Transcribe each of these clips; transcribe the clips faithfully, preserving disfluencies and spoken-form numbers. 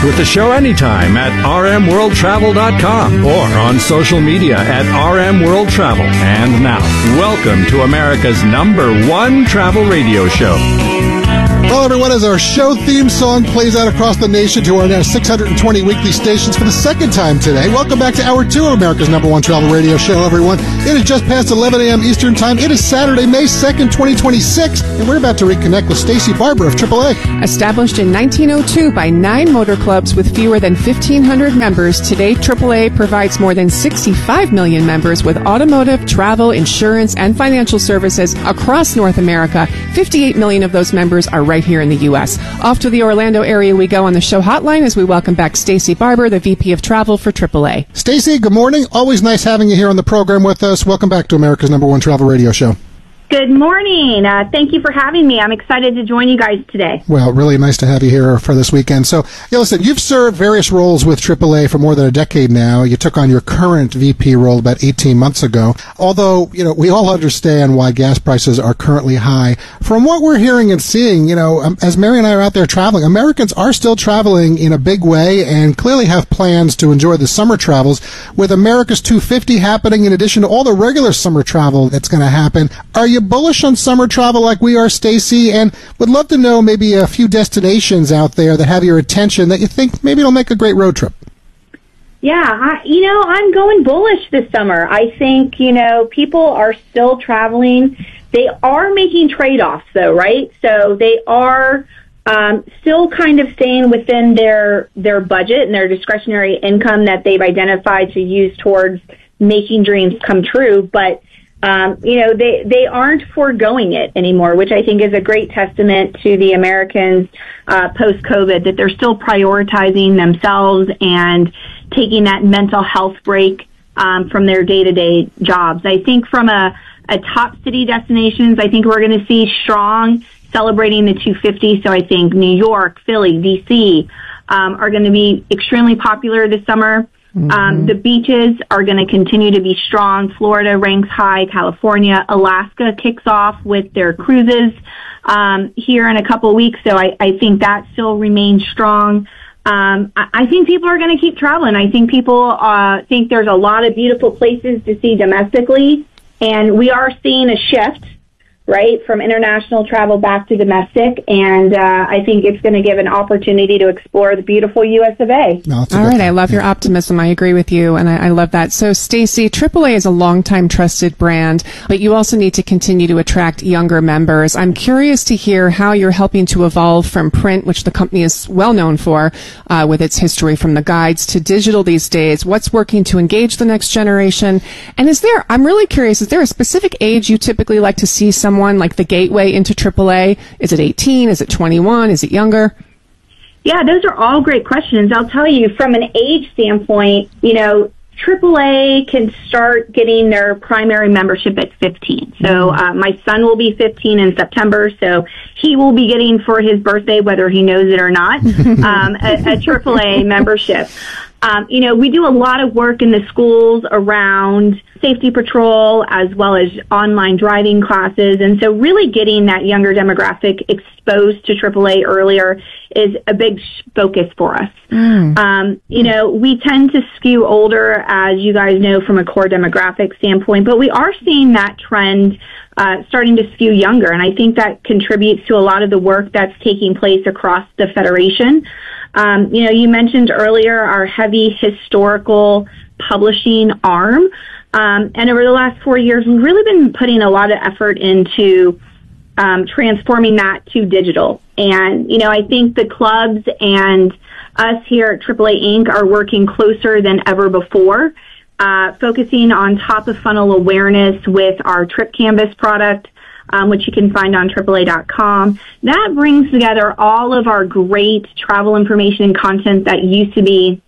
with the show anytime at r m world travel dot com or on social media at R M World Travel. And now, welcome to America's number one travel radio show. Well, everyone, as our show theme song plays out across the nation to our now six hundred twenty weekly stations for the second time today, welcome back to Hour two of America's number one travel radio show, everyone. It is just past eleven a.m. Eastern Time. It is Saturday, May second, twenty twenty-six, and we're about to reconnect with Stacey Barber of triple A. Established in nineteen oh two by nine motor clubs with fewer than fifteen hundred members, today triple A provides more than sixty-five million members with automotive, travel, insurance, and financial services across North America. fifty-eight million of those members are right here in the U S. Off to the Orlando area we go on the show hotline as we welcome back Stacey Barber, the V P of Travel for triple A. Stacey, good morning. Always nice having you here on the program with us. Welcome back to America's number one travel radio show. Good morning. Uh, thank you for having me. I'm excited to join you guys today. Well, really nice to have you here for this weekend. So, yeah, listen, you've served various roles with triple A for more than a decade now. You took on your current V P role about eighteen months ago. Although, you know, we all understand why gas prices are currently high. From what we're hearing and seeing, you know, um, as Mary and I are out there traveling, Americans are still traveling in a big way and clearly have plans to enjoy the summer travels with America's two fifty happening in addition to all the regular summer travel that's going to happen. Are you bullish on summer travel like we are, Stacey? And would love to know maybe a few destinations out there that have your attention that you think maybe it'll make a great road trip. Yeah, I, you know, I'm going bullish this summer. I think, you know, people are still traveling. They are making trade-offs, though, right? So they are um, still kind of staying within their their budget and their discretionary income that they've identified to use towards making dreams come true. But Um, you know, they, they aren't foregoing it anymore, which I think is a great testament to the Americans uh, post-COVID, that they're still prioritizing themselves and taking that mental health break um, from their day-to-day jobs. I think from a, a top city destinations, I think we're going to see strong celebrating the two fifty. So I think New York, Philly, D C um, are going to be extremely popular this summer. Mm-hmm. Um, the beaches are going to continue to be strong. Florida ranks high. California, Alaska kicks off with their cruises um, here in a couple of weeks. So I, I think that still remains strong. Um, I, I think people are going to keep traveling. I think people uh, think there's a lot of beautiful places to see domestically, and we are seeing a shift, right, from international travel back to domestic, and uh, I think it's going to give an opportunity to explore the beautiful U S of A. No, All right, I love your optimism. I agree with you, and I, I love that. So, Stacey, triple A is a longtime trusted brand, but you also need to continue to attract younger members. I'm curious to hear how you're helping to evolve from print, which the company is well known for, uh, with its history from the guides, to digital these days. What's working to engage the next generation? And is there, I'm really curious, is there a specific age you typically like to see someone One, like the gateway into triple A? Is it eighteen? Is it twenty-one? Is it younger? Yeah, those are all great questions. I'll tell you, from an age standpoint, you know, triple A can start getting their primary membership at fifteen. So uh, my son will be fifteen in September, so he will be getting for his birthday, whether he knows it or not, um, a, a triple A membership. Um, you know, we do a lot of work in the schools around safety patrol as well as online driving classes. And so really getting that younger demographic exposed to triple A earlier is a big focus for us. Mm. Um, you know, we tend to skew older, as you guys know, from a core demographic standpoint, but we are seeing that trend uh, starting to skew younger. And I think that contributes to a lot of the work that's taking place across the Federation. Um, you know, you mentioned earlier our heavy historical publishing arm. Um, and over the last four years, we've really been putting a lot of effort into um, transforming that to digital. And, you know, I think the clubs and us here at triple A Incorporated are working closer than ever before, uh, focusing on top-of-funnel awareness with our Trip Canvas product, Um, which you can find on triple A dot com. That brings together all of our great travel information and content that used to be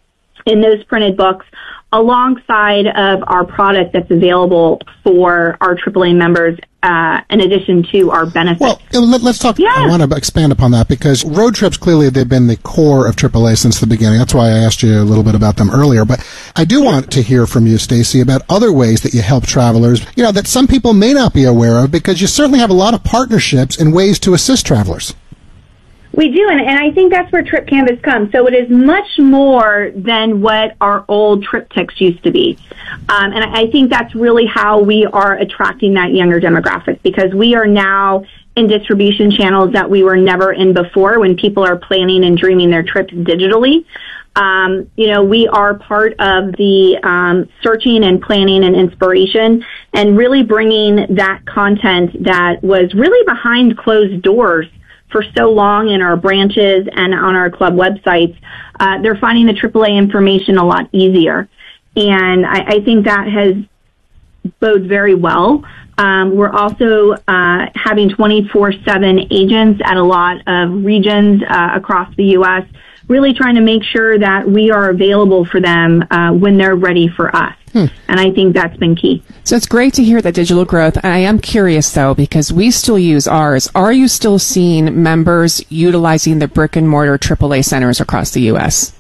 in those printed books, alongside of our product that's available for our triple A members, uh, in addition to our benefits. Well, let, let's talk. Yeah. I want to expand upon that, because road trips, clearly they've been the core of triple A since the beginning. That's why I asked you a little bit about them earlier. But I do want to hear from you, Stacey, about other ways that you help travelers, you know, that some people may not be aware of, because you certainly have a lot of partnerships and ways to assist travelers. We do, and, and I think that's where Trip Canvas comes. So it is much more than what our old TripTics used to be. Um, and I, I think that's really how we are attracting that younger demographic, because we are now in distribution channels that we were never in before when people are planning and dreaming their trips digitally. Um, you know, we are part of the um, searching and planning and inspiration, and really bringing that content that was really behind closed doors for so long in our branches and on our club websites. Uh, they're finding the triple A information a lot easier. And I, I think that has bodes very well. Um, we're also uh, having twenty-four seven agents at a lot of regions uh, across the U S, really trying to make sure that we are available for them uh, when they're ready for us. Hmm. And I think that's been key. So it's great to hear that digital growth. I am curious, though, because we still use ours. Are you still seeing members utilizing the brick and mortar triple A centers across the U S?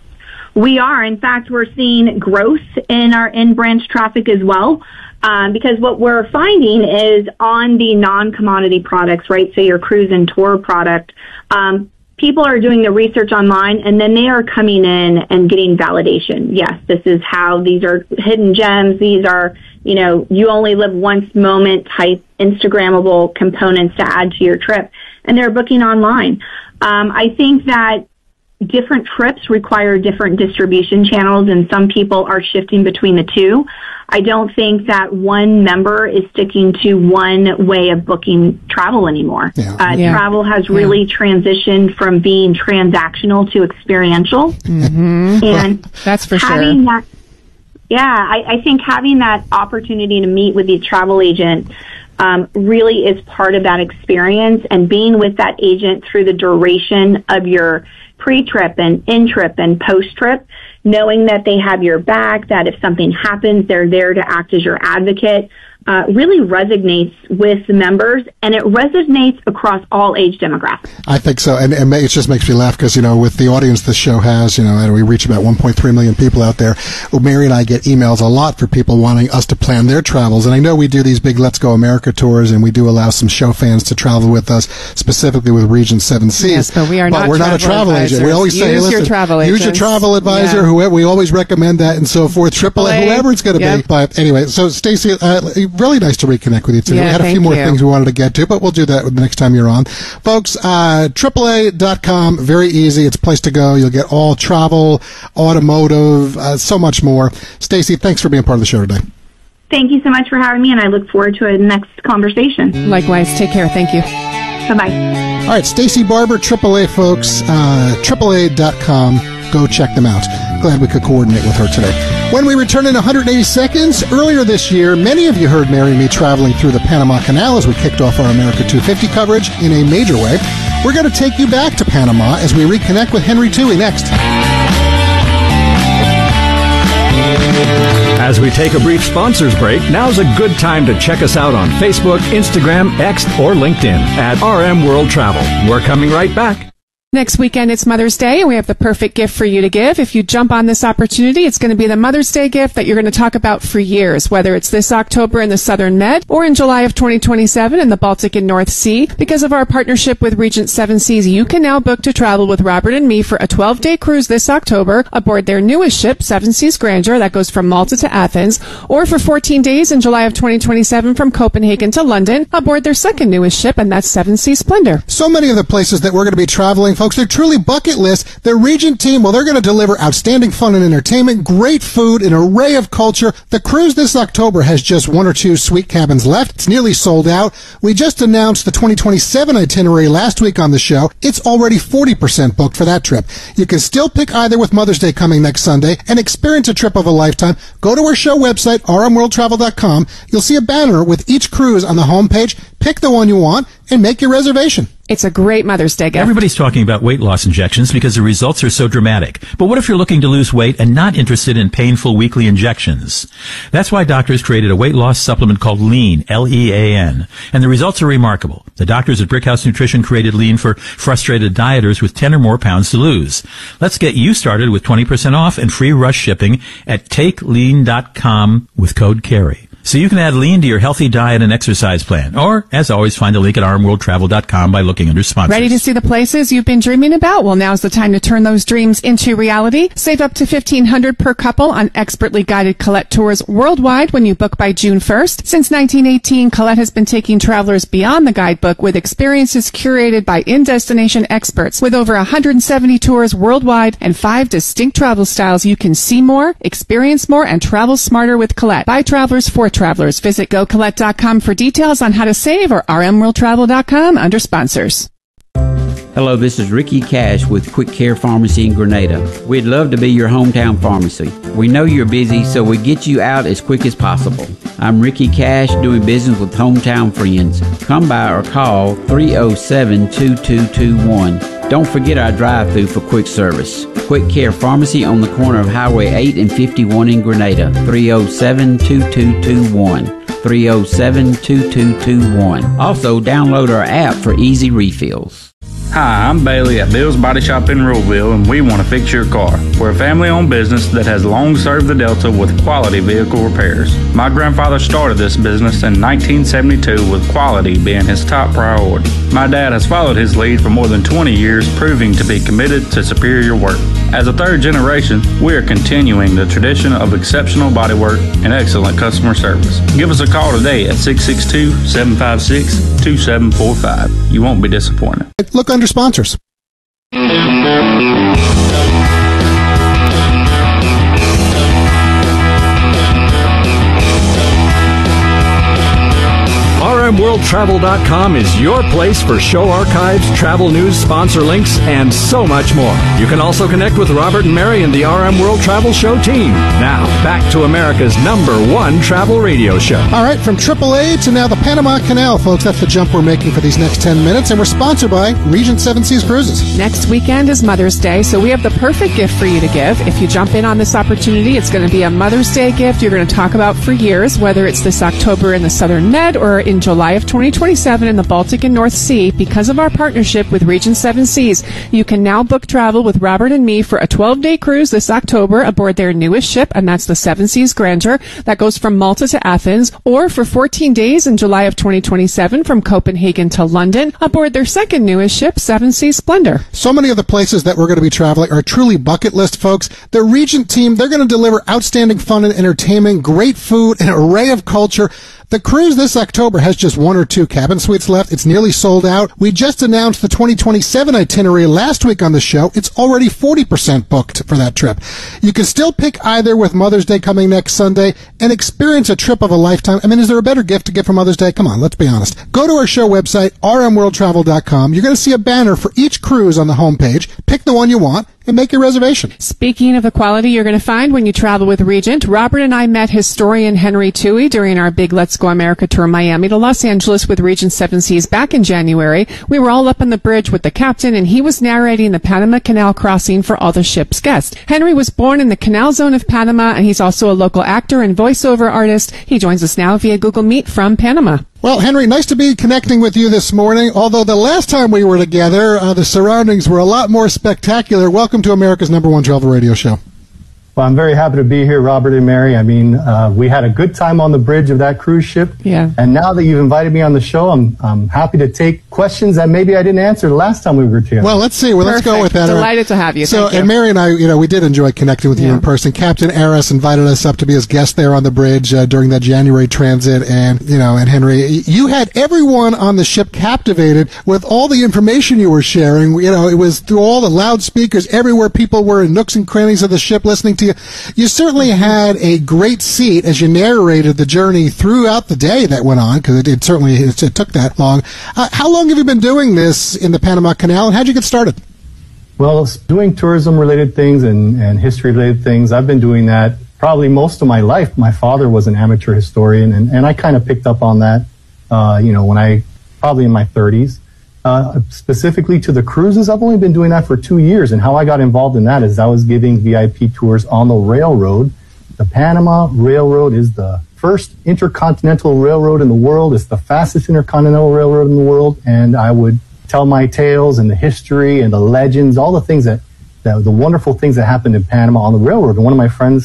We are. In fact, we're seeing growth in our in-branch traffic as well. Um, because what we're finding is on the non-commodity products, right, so your cruise and tour product, um, people are doing the research online, and then they are coming in and getting validation. Yes, this is how, these are hidden gems. These are, you know, you only live once moment type Instagrammable components to add to your trip. And they're booking online. Um, I think that different trips require different distribution channels, and some people are shifting between the two. I don't think that one member is sticking to one way of booking travel anymore. Yeah. Uh, yeah. Travel has really yeah. transitioned from being transactional to experiential. Mm-hmm. And that's for having sure. That, yeah, I, I think having that opportunity to meet with the travel agent um, really is part of that experience, and being with that agent through the duration of your pre-trip and in-trip and post-trip, knowing that they have your back, that if something happens, they're there to act as your advocate, uh, really resonates with the members, and it resonates across all age demographics. I think so, and, and it just makes me laugh because, you know, with the audience this show has, you know, and we reach about one point three million people out there. Well, Mary and I get emails a lot for people wanting us to plan their travels, and I know we do these big Let's Go America tours, and we do allow some show fans to travel with us, specifically with Region seven Seas. Yes, but we are but not we're travel not a travel advisors. agent. We always say, use hey, listen, your travel use your travel advisor. Yeah. Whoever, we always recommend that and so forth. Triple A, whoever it's going to yep. be. But anyway, so Stacey, uh, really nice to reconnect with you today. Yeah, we had a few more you. things we wanted to get to, but we'll do that the next time you're on. Folks, uh, triple A dot com, very easy. It's a place to go. You'll get all travel, automotive, uh, so much more. Stacey, thanks for being part of the show today. Thank you so much for having me, and I look forward to a next conversation. Likewise. Take care. Thank you. Bye-bye. All right, Stacey Barber, triple A, folks, uh, triple A dot com. Go check them out. Glad we could coordinate with her today. When we return in one hundred eighty seconds, earlier this year, many of you heard Mary and me traveling through the Panama Canal as we kicked off our America two fifty coverage in a major way. We're going to take you back to Panama as we reconnect with Henry Toohey next. As we take a brief sponsors break, now's a good time to check us out on Facebook, Instagram, X, or LinkedIn at R M World Travel. We're coming right back. Next weekend, it's Mother's Day, and we have the perfect gift for you to give. If you jump on this opportunity, it's going to be the Mother's Day gift that you're going to talk about for years, whether it's this October in the Southern Med or in July of twenty twenty-seven in the Baltic and North Sea. Because of our partnership with Regent Seven Seas, you can now book to travel with Robert and me for a twelve-day cruise this October aboard their newest ship, Seven Seas Grandeur, that goes from Malta to Athens, or for fourteen days in July of twenty twenty-seven from Copenhagen to London aboard their second newest ship, and that's Seven Seas Splendor. So many of the places that we're going to be traveling, folks, they're truly bucket lists. The Regent team, well, they're going to deliver outstanding fun and entertainment, great food, an array of culture. The cruise this October has just one or two suite cabins left. It's nearly sold out. We just announced the twenty twenty-seven itinerary last week on the show. It's already forty percent booked for that trip. You can still pick either with Mother's Day coming next Sunday and experience a trip of a lifetime. Go to our show website, R M world travel dot com. You'll see a banner with each cruise on the homepage. Pick the one you want and make your reservation. It's a great Mother's Day gift. Everybody's talking about weight loss injections because the results are so dramatic. But what if you're looking to lose weight and not interested in painful weekly injections? That's why doctors created a weight loss supplement called Lean, L E A N. And the results are remarkable. The doctors at Brickhouse Nutrition created Lean for frustrated dieters with ten or more pounds to lose. Let's get you started with twenty percent off and free rush shipping at take lean dot com with code CARRY. so you can add lean to your healthy diet and exercise plan. Or, as always, find a link at r m world travel dot com by looking under sponsors. Ready to see the places you've been dreaming about? Well, now's the time to turn those dreams into reality. Save up to fifteen hundred dollars per couple on expertly guided Colette tours worldwide when you book by June first. Since nineteen eighteen, Colette has been taking travelers beyond the guidebook with experiences curated by in-destination experts. With over one hundred seventy tours worldwide and five distinct travel styles, you can see more, experience more, and travel smarter with Colette. By travelers for travelers. Visit go colette dot com for details on how to save or r m world travel dot com under sponsors. Hello, this is Ricky Cash with Quick Care Pharmacy in Grenada. We'd love to be your hometown pharmacy. We know you're busy, so we get you out as quick as possible. I'm Ricky Cash, doing business with hometown friends. Come by or call three oh seven, two two two one. Don't forget our drive-thru for quick service. Quick Care Pharmacy on the corner of Highway eight and fifty-one in Grenada. three oh seven, two two two one. three oh seven, two two two one. Also, download our app for easy refills. Hi, I'm Bailey at Bill's Body Shop in Ruleville, and we want to fix your car. We're a family-owned business that has long served the Delta with quality vehicle repairs. My grandfather started this business in nineteen seventy-two with quality being his top priority. My dad has followed his lead for more than twenty years, proving to be committed to superior work. As a third generation, we are continuing the tradition of exceptional bodywork and excellent customer service. Give us a call today at six six two, seven five six, two seven four five. You won't be disappointed. Look under sponsors. r m world travel dot com is your place for show archives, travel news, sponsor links, and so much more. You can also connect with Robert and Mary and the R M World Travel Show team. Now, back to America's number one travel radio show. All right, from triple A to now the Panama Canal, folks. That's the jump we're making for these next ten minutes, and we're sponsored by Regent Seven Seas Cruises. Next weekend is Mother's Day, so we have the perfect gift for you to give. If you jump in on this opportunity, it's going to be a Mother's Day gift you're going to talk about for years, whether it's this October in the Southern Med or in July of twenty twenty-seven in the Baltic and North Sea. Because of our partnership with Regent Seven Seas, you can now book travel with Robert and me for a twelve-day cruise this October aboard their newest ship, and that's the Seven Seas Grandeur. That goes from Malta to Athens, or for fourteen days in July of twenty twenty-seven from Copenhagen to London aboard their second newest ship, Seven Seas Splendor. So many of the places that we're going to be traveling are truly bucket list, folks. The Regent team, they're going to deliver outstanding fun and entertainment, great food, an array of culture. The cruise this October has just one or two cabin suites left. It's nearly sold out. We just announced the twenty twenty-seven itinerary last week on the show. It's already forty percent booked for that trip. You can still pick either with Mother's Day coming next Sunday and experience a trip of a lifetime. I mean, is there a better gift to get for Mother's Day? Come on, let's be honest. Go to our show website, r m world travel dot com. You're going to see a banner for each cruise on the homepage. Pick the one you want and make your reservation. Speaking of the quality you're going to find when you travel with Regent, Robert and I met historian Henry Toohey during our big Let's Go America tour Miami to Los Angeles with Regent Seven Seas back in January. We were all up on the bridge with the captain, and he was narrating the Panama Canal crossing for all the ship's guests. Henry was born in the Canal Zone of Panama, and he's also a local actor and voiceover artist. He joins us now via Google Meet from Panama. Well, Henry, nice to be connecting with you this morning. Although the last time we were together, uh, the surroundings were a lot more spectacular. Welcome to America's number one travel radio show. Well, I'm very happy to be here, Robert and Mary. I mean, uh, we had a good time on the bridge of that cruise ship. Yeah. And now that you've invited me on the show, I'm I'm happy to take questions that maybe I didn't answer the last time we were together. Well, let's see. Well, Perfect. let's go with that. Delighted to have you. So, Thank you. and Mary and I, you know, we did enjoy connecting with you Yeah. in person. Captain Aris invited us up to be his guest there on the bridge uh, during that January transit. And, you know, and Henry, you had everyone on the ship captivated with all the information you were sharing. You know, it was through all the loudspeakers everywhere. People were in nooks and crannies of the ship listening to you. You certainly had a great seat as you narrated the journey throughout the day that went on, because it, it certainly it, it took that long. Uh, how long have you been doing this in the Panama Canal, and how'd you get started? Well, doing tourism-related things and, and history-related things, I've been doing that probably most of my life. My father was an amateur historian, and, and I kind of picked up on that, uh, you know, when I, probably in my thirties. Uh, specifically to the cruises, I've only been doing that for two years, and how I got involved in that is I was giving V I P tours on the railroad. The Panama Railroad is the first intercontinental railroad in the world. It's the fastest intercontinental railroad in the world, and I would tell my tales and the history and the legends, all the things that, that the wonderful things that happened in Panama on the railroad. And one of my friends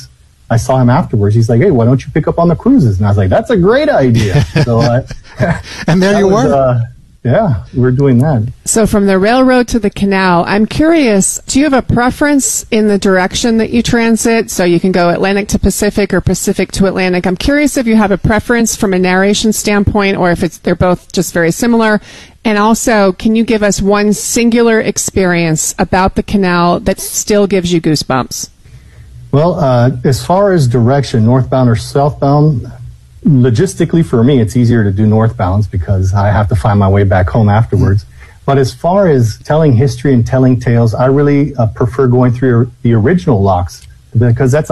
I saw him afterwards. He's like, hey, why don't you pick up on the cruises? And I was like, that's a great idea. So, uh, and there you was, were. Uh, yeah, we're doing that. So from the railroad to the canal, I'm curious, do you have a preference in the direction that you transit? So you can go Atlantic to Pacific or Pacific to Atlantic. I'm curious if you have a preference from a narration standpoint or if it's they're both just very similar. And also, can you give us one singular experience about the canal that still gives you goosebumps? Well, uh, as far as direction, northbound or southbound, logistically for me, it's easier to do northbounds because I have to find my way back home afterwards. But as far as telling history and telling tales, I really uh, prefer going through the original locks because that's